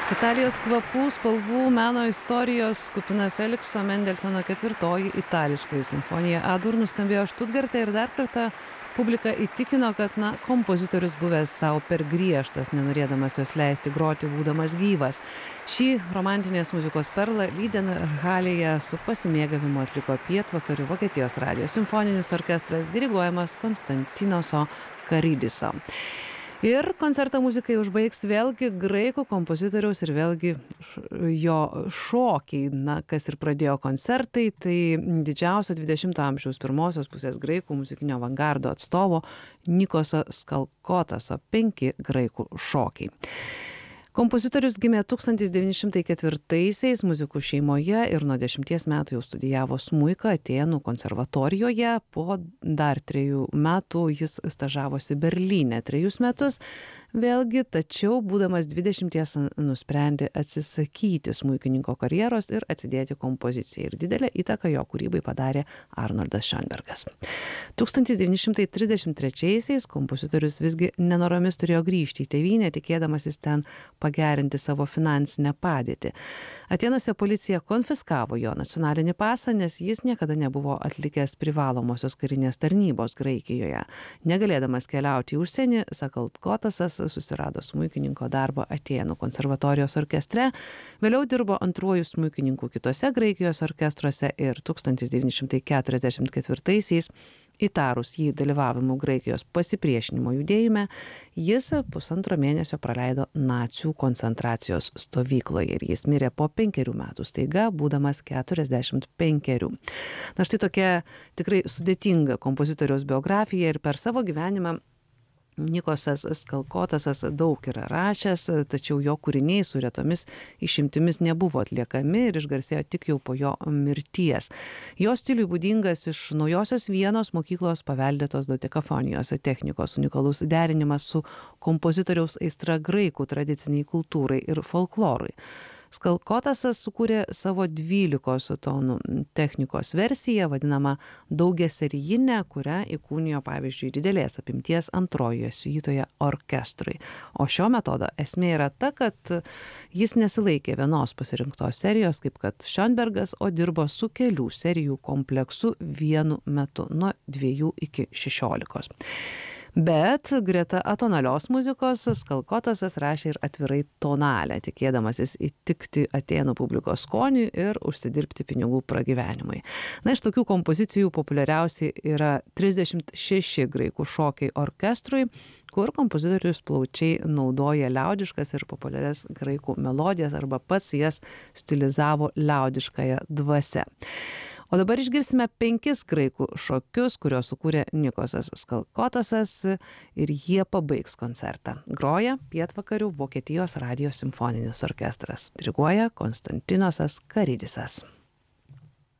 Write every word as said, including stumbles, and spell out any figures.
Italijos kvapų, spalvų, meno istorijos kupina Felikso Mendelsono ketvirtoji itališkoji simfonija A-dur nuskambėjo Štutgarte ir dar kartą publika įtikino, kad na, kompozitorius buvęs savo per griežtas, nenorėdamas jos leisti groti būdamas gyvas. Šį romantinės muzikos perlą Lyden halėje su pasimėgavimu atliko pietvakarių Vokietijos radijo simfoninis orkestras diriguojamas Konstantinoso Karidiso. Ir koncertą muzikai užbaigs vėlgi graikų kompozitoriaus ir vėlgi jo šokiai, na, kas ir pradėjo koncertai, tai didžiausio dvidešimto amžiaus pirmosios pusės graikų muzikinio avangardo atstovo Nikoso Skalkotaso penki graikų šokiai. Kompozitorius gimė tūkstantis devyni šimtai ketvirtaisiais muzikų šeimoje ir nuo dešimties metų jau studijavo smuiką Atėnų konservatorijoje. Po dar trejų metų jis stažavosi Berlyne trejus metus. Vėlgi, tačiau būdamas dvidešimties nusprendė atsisakyti smuikininko karjeros ir atsidėti kompozicijai. Ir didelę įtaką jo kūrybai padarė Arnoldas Schoenbergas. tūkstantis devyni šimtai trisdešimt trečiaisiais kompozitorius visgi nenoromis turėjo grįžti į tėvynę, tikėdamasis ten pagerinti savo finansinę padėtį. Atėnuose policija konfiskavo jo nacionalinį pasą, nes jis niekada nebuvo atlikęs privalomosios karinės tarnybos Graikijoje. Negalėdamas keliauti į užsienį, Skalkotasas susirado smuikininko darbą Atėnų konservatorijos orkestre, vėliau dirbo antruoju smuikininku kitose Graikijos orkestruose ir tūkstantis devyni šimtai keturiasdešimt ketvirtaisiais įtarus jį dalyvavimu Graikijos pasipriešinimo judėjime, jis pusantro mėnesio praleido nacių koncentracijos stovykloje ir jis mirė po penkerių metų staiga, būdamas keturiasdešimt penkerių. Na štai tokia tikrai sudėtinga kompozitoriaus biografija ir per savo gyvenimą Nikosas Skalkotasas daug yra rašęs, tačiau jo kūriniai su retomis išimtimis nebuvo atliekami ir išgarsėjo tik jau po jo mirties. Jo stiliui būdingas iš naujosios Vienos mokyklos paveldėtos dodekafonijos technikos unikalus derinimas su kompozitoriaus aistra graikų tradiciniai kultūrai ir folklorui. Skalkotasas sukūrė savo dvylikos tonų technikos versiją, vadinamą daugiaserijinę, kurią įkūnijo, pavyzdžiui, didelės apimties antrojoje siuitoje orkestrui. O šio metodo esmė yra ta, kad jis nesilaikė vienos pasirinktos serijos, kaip kad Schoenbergas, o dirbo su kelių serijų kompleksu vienu metu, nuo dviejų iki šešiolikos. Bet greta atonalios muzikos Skalkotasas rašė ir atvirai tonalę, tikėdamasis įtikti Atėnų publikos skoniui ir užsidirbti pinigų pragyvenimui. Na, iš tokių kompozicijų populiariausiai yra trisdešimt šeši graikų šokiai orkestrui, kur kompozitorius plaučiai naudoja liaudiškas ir populiarias graikų melodijas arba pats jas stilizavo liaudiškąją dvasią. O dabar išgirsime penkis graikų šokius, kuriuos sukūrė Nikosas Skalkotasas ir jie pabaigs koncertą. Groja pietvakarių Vokietijos radijo simfoninis orkestras. Diriguoja Konstantinosas Karidisas.